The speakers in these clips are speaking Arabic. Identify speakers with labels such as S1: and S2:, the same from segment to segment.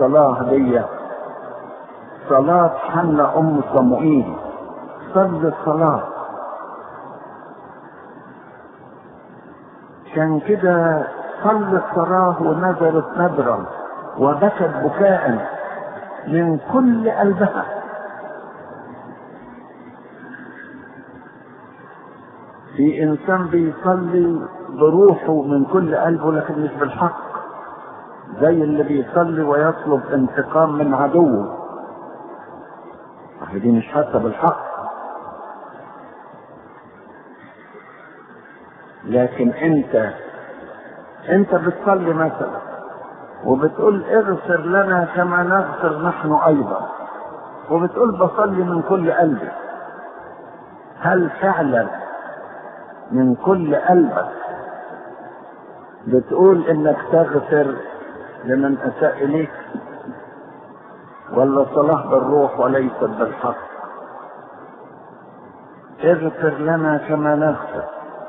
S1: الصلاة دي صلاة حنا ام صموئيل، صلي الصلاة. كان كده صلي الصلاة ونذرت نذرا وبكت بكاء من كل قلبها. في انسان بيصلي بروحه من كل قلبه لكن مش بالحق، زي اللي بيصلي ويطلب انتقام من عدوه، دي مش حتى بالحق. لكن انت بتصلي مثلا وبتقول اغفر لنا كما نغفر نحن ايضا، وبتقول بصلي من كل قلبي، هل فعلا من كل قلبك بتقول انك تغفر لمن اساء اليك، ولا صلاح بالروح وليست بالحق؟ اغفر لنا كما نغفر،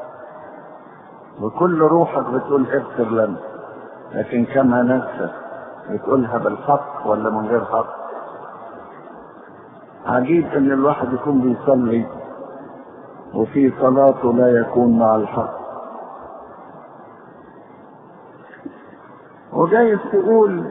S1: بكل روحك بتقول اغفر لنا، لكن كما نغفر بتقولها بالحق ولا من غير حق؟ عجيب ان الواحد يكون بيصلي وفي صلاته لا يكون مع الحق. وجايز تقول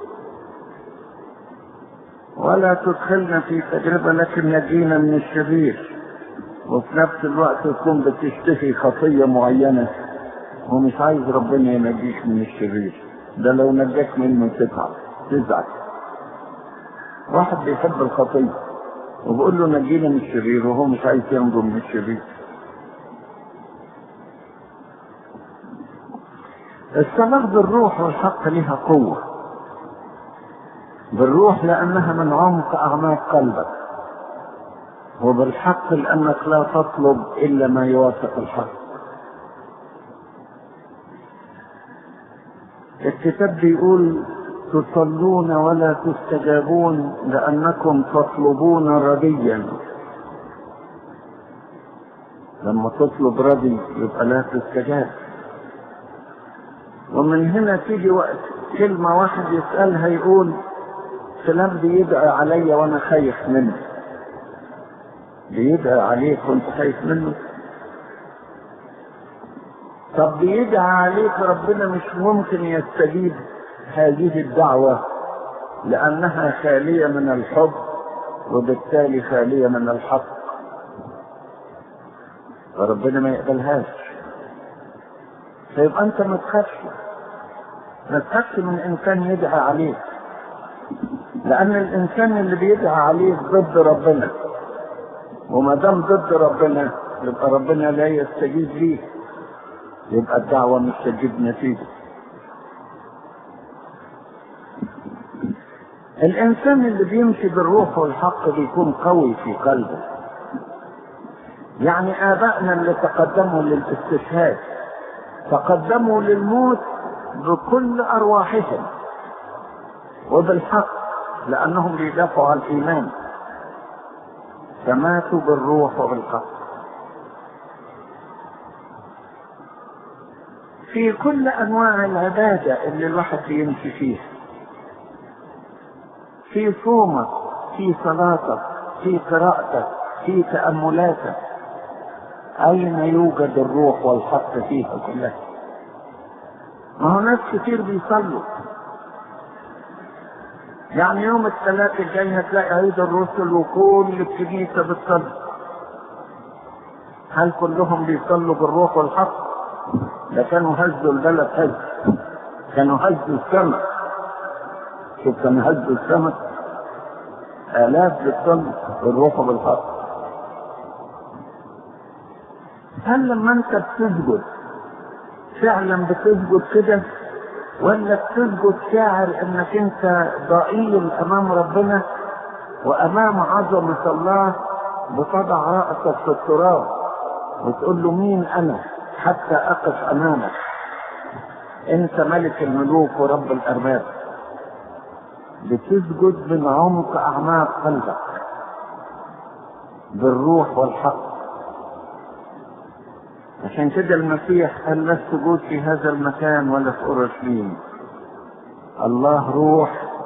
S1: ولا تدخلنا في تجربة لكن نجينا من الشرير، وفي نفس الوقت تكون بتشتهي خطية معينة ومش عايز ربنا ينجيك من الشرير. ده لو نجاك منه تزعل. واحد بيحب الخطية وبقول له نجينا من الشرير وهو مش عايز ينجو من الشرير. الصلاة بالروح والحق لها قوة. بالروح لأنها من عمق أعماق قلبك، وبالحق لأنك لا تطلب إلا ما يوافق الحق. الكتاب بيقول تصلون ولا تستجابون لأنكم تطلبون رديا. لما تطلب ردي يبقى لا تستجاب. ومن هنا تيجي وقت كلمة واحد يسألها يقول فلان بيدعي علي وانا خايف منه. بيدعي عليك وانت خايف منه؟ طب بيدعي عليك ربنا مش ممكن يستجيب هذه الدعوة لأنها خالية من الحب وبالتالي خالية من الحق، فربنا ما يقبلهاش. فيبقى انت ما تخافش من انسان يدعي عليك، لأن الإنسان اللي بيدعي عليك ضد ربنا، وما دام ضد ربنا يبقى ربنا لا يستجيب ليه، يبقى الدعوة مش تجيب نتيجة. الإنسان اللي بيمشي بالروح والحق بيكون قوي في قلبه. يعني آبائنا اللي تقدموا للاستشهاد تقدموا للموت بكل أرواحهم وبالحق، لأنهم بيدافعوا عن الإيمان، فماتوا بالروح وبالحق. في كل أنواع العبادة اللي الواحد بيمشي فيها، في صومك، في صلاتك، في قراءتك، في تأملاتك، أين يوجد الروح والحق فيها كلها؟ ما هو ناس كتير بيصلوا، يعني يوم الثلاث الجاي هتلاقي عيد الرسل وكل الكنيسة بتصلي. هل كلهم بيصلوا بالروح والحق؟ ده كانوا هزوا البلد كانوا هزوا السماء. شوف كانوا هزوا السماء، آلاف بتصلي بالروح والحق. هل لما انت بتسجد فعلا بتسجد كده، ولا بتسجد شاعر انك انت ضئيل امام ربنا وامام عظمة الله، بتضع رأسك في التراب وتقول له مين انا حتى اقف امامك؟ انت ملك الملوك ورب الارباب. بتسجد من عمق اعماق قلبك بالروح والحق. عشان كده المسيح قال لا السجود في هذا المكان ولا في اورشليم. الله روح